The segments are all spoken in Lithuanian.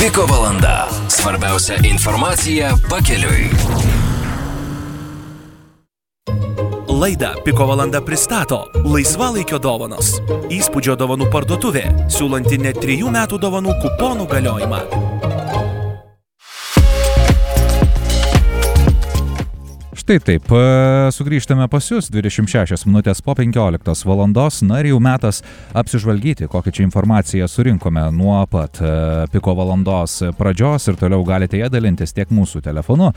Piko valanda. Svarbiausia informacija pakeliui. Laidą Piko valanda pristato Laisvalaikio dovanos. Įspūdžio dovanų parduotuvė, siūlanti net 3 metų dovanų kuponų galiojimą. Štai taip, sugrįžtame pas jūs 26 minutės po 15 valandos, na ir jau metas apsižvalgyti, kokią čia informaciją surinkome nuo pat Piko valandos pradžios ir toliau galite ją dalintis tiek mūsų telefonu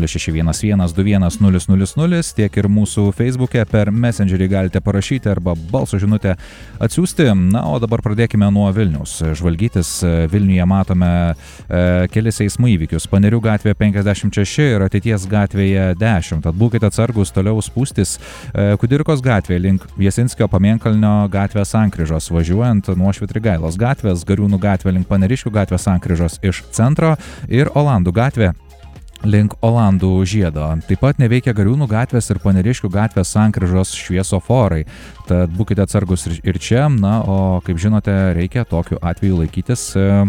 0611210000, tiek ir mūsų Facebook'e per Messengerį galite parašyti arba balso žinutę atsiųsti. Na, o dabar pradėkime nuo Vilniaus. Žvalgytis Vilniuje matome kelis eismų įvykius. Panerių gatvėje 56 ir Ateities gatvėje 10. Tad būkite atsargus toliau spūstis Kudirkos gatvėje link Jasinskio Pamėnkalnio gatvės sankryžos, važiuojant nuo Švitrigailos gatvės, Gariūnų gatvė link Paneriškių gatvės sankryžos iš centro ir Olandų gatvė link Olandų žiedo. Taip pat neveikia Gariūnų gatvės ir Paneriškių gatvės sankryžos šviesoforai. Tad būkite atsargus ir čia, na, o kaip žinote, reikia tokiu atveju laikytis,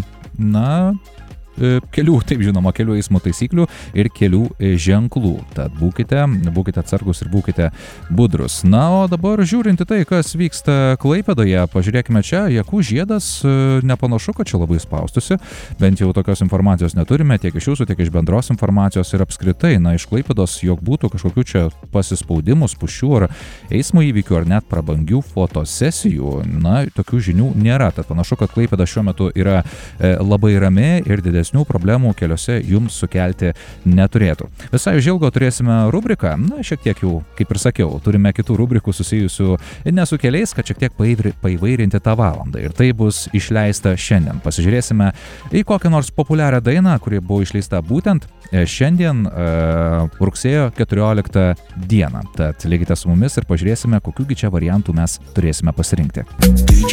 kelių, taip žinoma, kelių eismo taisyklių ir kelių ženklų. Tad būkite atsargus ir būkite budrus. Na, o dabar žiūrint į tai, kas vyksta Klaipėdoje, pažiūrėkime čia, Jakų žiedas, nepanašu, kad čia labai spaustusi, bent jau tokios informacijos neturime, tiek iš jūsų, tiek iš bendros informacijos ir apskritai, na, iš Klaipėdos, jog būtų kažkokių čia pasispaudimų, spūsčių ar eismo įvykių, ar net prabangių fotosesijų, na, tokių žinių nėra. Tad panašu, kad Klaipėda šiuo metu yra labai rami ir didesnių problemų keliuose jums sukelti neturėtų. Visai užilgo turėsime rubriką, na, šiek tiek jau, kaip ir sakiau, turime kitų rubrikų susijusių ne su keliais, kad šiek tiek paįvairinti tą valandą. Ir tai bus išleista šiandien. Pasižiūrėsime į kokią nors populiarią dainą, kuri buvo išleista būtent šiandien, rugsėjo 14 dieną. Tad likite su mumis ir pažiūrėsime, kokiųgi čia variantų mes turėsime pasirinkti. DJ